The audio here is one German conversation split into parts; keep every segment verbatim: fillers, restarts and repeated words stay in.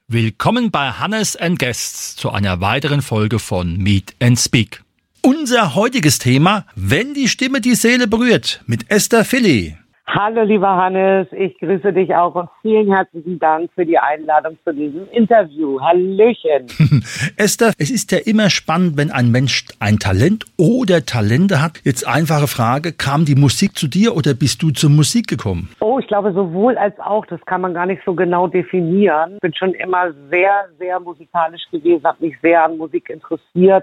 Willkommen bei Hannes and Guests zu einer weiteren Folge von Meet and Speak. Unser heutiges Thema: Wenn die Stimme die Seele berührt, mit Esther Philly. Hallo lieber Hannes, ich grüße dich auch und vielen herzlichen Dank für die Einladung zu diesem Interview. Hallöchen. Esther, es ist ja immer spannend, wenn ein Mensch ein Talent oder Talente hat. Jetzt einfache Frage, kam die Musik zu dir oder bist du zur Musik gekommen? Oh, ich glaube sowohl als auch, das kann man gar nicht so genau definieren. Ich bin schon immer sehr, sehr musikalisch gewesen, habe mich sehr an Musik interessiert,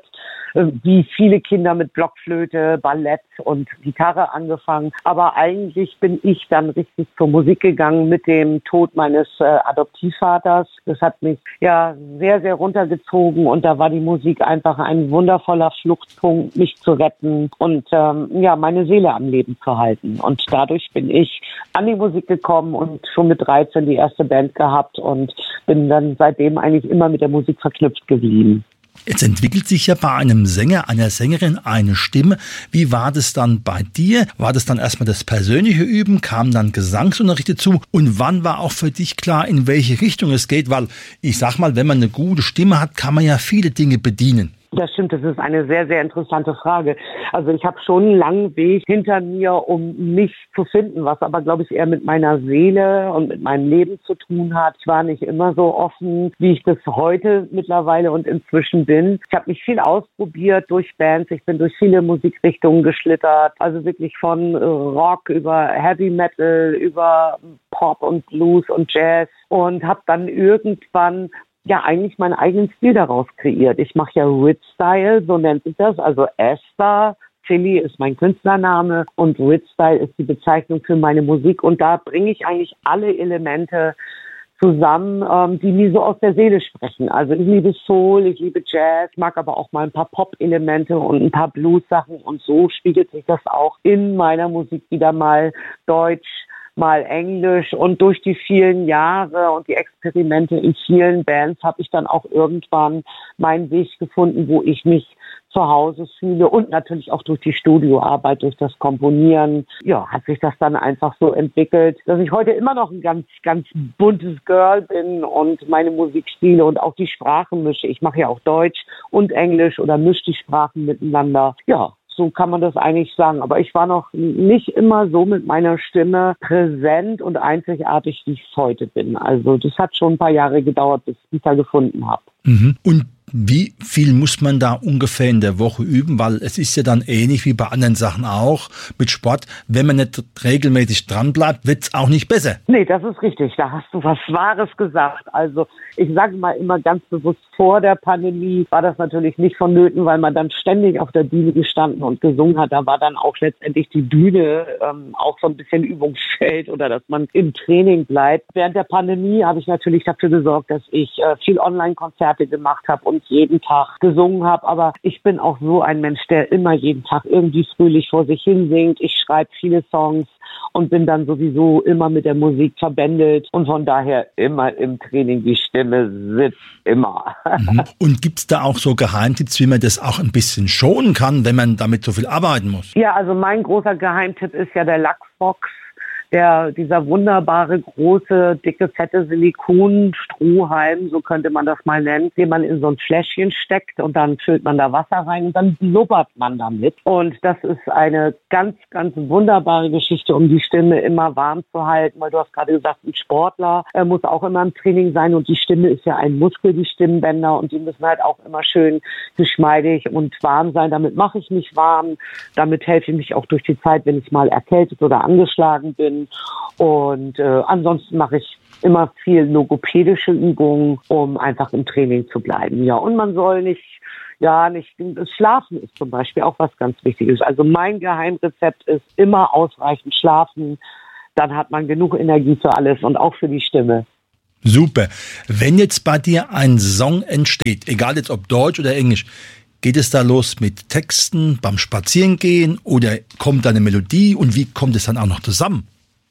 wie viele Kinder mit Blockflöte, Ballett und Gitarre angefangen. Aber eigentlich bin ich dann richtig zur Musik gegangen mit dem Tod meines äh, Adoptivvaters. Das hat mich ja sehr, sehr runtergezogen und da war die Musik einfach ein wundervoller Fluchtpunkt, mich zu retten und ähm, ja, meine Seele am Leben zu halten. Und dadurch bin ich an die Musik gekommen und schon mit dreizehn die erste Band gehabt und bin dann seitdem eigentlich immer mit der Musik verknüpft geblieben. Jetzt entwickelt sich ja bei einem Sänger, einer Sängerin eine Stimme. Wie war das dann bei dir? War das dann erstmal das persönliche Üben? Kamen dann Gesangsunterricht dazu? Und wann war auch für dich klar, in welche Richtung es geht? Weil ich sag mal, wenn man eine gute Stimme hat, kann man ja viele Dinge bedienen. Das stimmt, das ist eine sehr, sehr interessante Frage. Also ich habe schon einen langen Weg hinter mir, um mich zu finden, was aber, glaube ich, eher mit meiner Seele und mit meinem Leben zu tun hat. Ich war nicht immer so offen, wie ich das heute mittlerweile und inzwischen bin. Ich habe mich viel ausprobiert durch Bands. Ich bin durch viele Musikrichtungen geschlittert. Also wirklich von Rock über Heavy Metal, über Pop und Blues und Jazz und habe dann irgendwann ja eigentlich meinen eigenen Stil daraus kreiert. Ich mache ja Rit-Style, so nennt sich das, also Esther Philly ist mein Künstlername und Rit-Style ist die Bezeichnung für meine Musik und da bringe ich eigentlich alle Elemente zusammen, ähm, die mir so aus der Seele sprechen. Also ich liebe Soul, ich liebe Jazz, mag aber auch mal ein paar Pop-Elemente und ein paar Blues-Sachen und so spiegelt sich das auch in meiner Musik wieder mal Deutsch, mal Englisch und durch die vielen Jahre und die Experimente in vielen Bands habe ich dann auch irgendwann meinen Weg gefunden, wo ich mich zu Hause fühle und natürlich auch durch die Studioarbeit, durch das Komponieren, ja, hat sich das dann einfach so entwickelt, dass ich heute immer noch ein ganz, ganz buntes Girl bin und meine Musikstile und auch die Sprachen mische. Ich mache ja auch Deutsch und Englisch oder mische die Sprachen miteinander. Ja. So kann man das eigentlich sagen. Aber ich war noch nicht immer so mit meiner Stimme präsent und einzigartig, wie ich es heute bin. Also das hat schon ein paar Jahre gedauert, bis ich da gefunden habe. Mhm. Und wie viel muss man da ungefähr in der Woche üben? Weil es ist ja dann ähnlich wie bei anderen Sachen auch mit Sport. Wenn man nicht regelmäßig dran bleibt, wird es auch nicht besser. Nee, das ist richtig. Da hast du was Wahres gesagt. Also ich sage mal immer ganz bewusst, vor der Pandemie war das natürlich nicht vonnöten, weil man dann ständig auf der Bühne gestanden und gesungen hat. Da war dann auch letztendlich die Bühne ähm, auch so ein bisschen Übungsfeld oder dass man im Training bleibt. Während der Pandemie habe ich natürlich dafür gesorgt, dass ich äh, viel Online-Konzerte gemacht habe und jeden Tag gesungen habe. Aber ich bin auch so ein Mensch, der immer jeden Tag irgendwie fröhlich vor sich hin singt. Ich schreibe viele Songs und bin dann sowieso immer mit der Musik verbändelt und von daher immer im Training. Die Stimme sitzt immer. Und gibt es da auch so Geheimtipps, wie man das auch ein bisschen schonen kann, wenn man damit so viel arbeiten muss? Ja, also mein großer Geheimtipp ist ja der Luxbox. Der, dieser wunderbare, große, dicke, fette Silikonstrohhalm, so könnte man das mal nennen, den man in so ein Fläschchen steckt und dann füllt man da Wasser rein und dann blubbert man damit. Und das ist eine ganz, ganz wunderbare Geschichte, um die Stimme immer warm zu halten, weil du hast gerade gesagt, ein Sportler äh, muss auch immer im Training sein und die Stimme ist ja ein Muskel, die Stimmbänder und die müssen halt auch immer schön geschmeidig und warm sein. Damit mache ich mich warm, damit helfe ich mich auch durch die Zeit, wenn ich mal erkältet oder angeschlagen bin. Und äh, ansonsten mache ich immer viel logopädische Übungen, um einfach im Training zu bleiben. Ja, und man soll nicht, ja, nicht, das Schlafen ist zum Beispiel auch was ganz Wichtiges. Also mein Geheimrezept ist immer ausreichend schlafen. Dann hat man genug Energie für alles und auch für die Stimme. Super. Wenn jetzt bei dir ein Song entsteht, egal jetzt ob Deutsch oder Englisch, geht es da los mit Texten beim Spazierengehen oder kommt da eine Melodie und wie kommt es dann auch noch zusammen?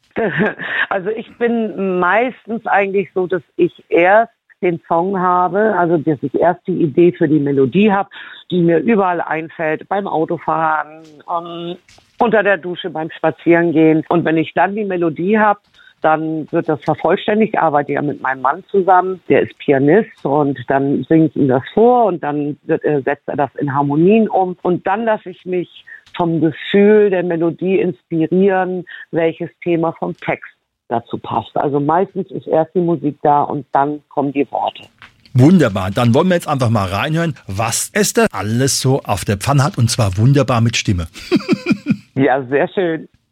Also ich bin meistens eigentlich so, dass ich erst den Song habe, also dass ich erst die Idee für die Melodie habe, die mir überall einfällt, beim Autofahren, um, unter der Dusche, beim Spazierengehen. Und wenn ich dann die Melodie habe, dann wird das vervollständigt. Ich arbeite ja mit meinem Mann zusammen, der ist Pianist und dann singe ich ihm das vor und dann wird, äh, setzt er das in Harmonien um und dann lasse ich mich vom Gefühl der Melodie inspirieren, welches Thema vom Text dazu passt. Also meistens ist erst die Musik da und dann kommen die Worte. Wunderbar, dann wollen wir jetzt einfach mal reinhören, was Esther alles so auf der Pfanne hat und zwar wunderbar mit Stimme. Ja, sehr schön.